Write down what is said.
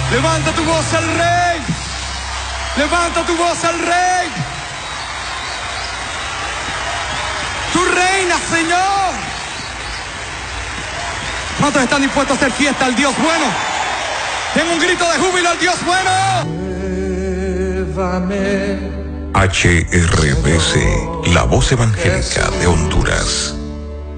Levanta tu voz al Rey. Levanta tu voz al Rey. Tú reinas, Señor. ¿Cuántos están dispuestos a hacer fiesta al Dios bueno? Tengo un grito de júbilo al Dios bueno. HRBC, la voz evangélica de Honduras.